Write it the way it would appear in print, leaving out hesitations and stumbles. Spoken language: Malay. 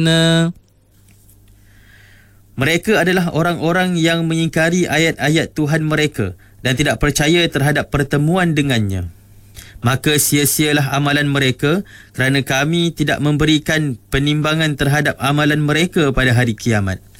Mereka adalah orang-orang yang mengingkari ayat-ayat Tuhan mereka dan tidak percaya terhadap pertemuan dengannya. Maka sia-sialah amalan mereka kerana kami tidak memberikan penimbangan terhadap amalan mereka pada hari kiamat.